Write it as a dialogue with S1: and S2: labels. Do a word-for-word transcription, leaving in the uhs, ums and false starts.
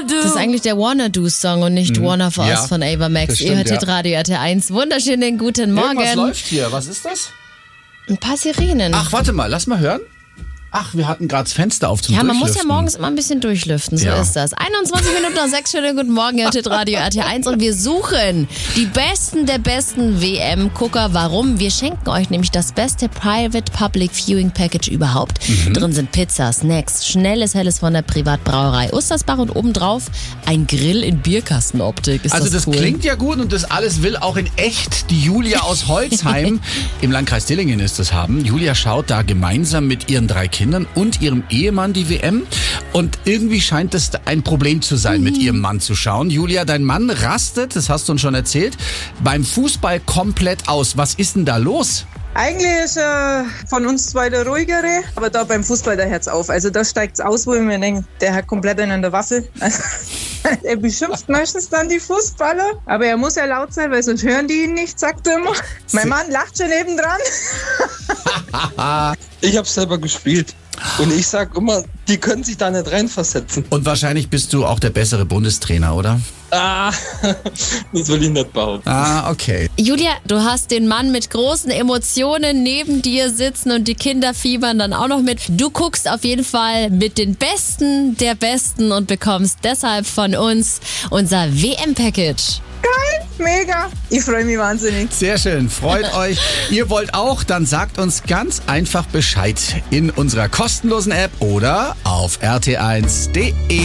S1: Das ist eigentlich der Wanna Do Song und nicht mhm. Wanna For
S2: Ja,
S1: Us von Ava Max.
S2: stimmt,
S1: Ihr hört
S2: ja.
S1: hier Radio R T eins. Wunderschönen guten Morgen.
S2: Was läuft hier? Was ist das?
S1: Ein paar Sirenen.
S2: Ach, warte mal, lass mal hören. Ach, wir hatten gerade das Fenster auf zum
S1: Ja, man muss
S2: Durchlüften.
S1: ja morgens immer ein bisschen durchlüften, so
S2: Ja.
S1: ist das. einundzwanzig Minuten nach sechs, schönen guten Morgen, ihr hört Radio R T eins und wir suchen die Besten der besten W M-Gucker. Warum? Wir schenken euch nämlich das beste Private Public Viewing Package überhaupt. Mhm. Drin sind Pizza, Snacks, schnelles Helles von der Privatbrauerei Ustersbach und obendrauf ein Grill in Bierkastenoptik. Ist
S2: Also
S1: das,
S2: das
S1: cool?
S2: klingt ja gut und das alles will auch in echt die Julia aus Holzheim im Landkreis Dillingen ist das haben. Julia schaut da gemeinsam mit ihren drei Kindern und ihrem Ehemann die W M und irgendwie scheint das ein Problem zu sein, mhm. mit ihrem Mann zu schauen. Julia, dein Mann rastet, das hast du uns schon erzählt, beim Fußball komplett aus. Was ist denn da los?
S3: Eigentlich ist er von uns zwei der ruhigere, aber da beim Fußball der Herz auf. Also da steigt's aus, wo ich mir denke, der hat komplett einen an der Waffel. Also, er beschimpft meistens dann die Fußballer, aber er muss ja laut sein, weil sonst hören die ihn nicht, sagt er immer. Mein Mann lacht schon nebendran.
S4: Ich habe selber gespielt. Und ich sag immer, die können sich da nicht reinversetzen.
S2: Und wahrscheinlich bist du auch der bessere Bundestrainer, oder?
S4: Ah, das will ich nicht behaupten.
S2: Ah, okay.
S1: Julia, du hast den Mann mit großen Emotionen neben dir sitzen und die Kinder fiebern dann auch noch mit. Du guckst auf jeden Fall mit den Besten der Besten und bekommst deshalb von uns unser W M-Package.
S3: Geil, mega. Ich freue mich wahnsinnig.
S2: Sehr schön, freut euch. Ihr wollt auch, dann sagt uns ganz einfach Bescheid in unserer kostenlosen App oder auf r t eins punkt d e.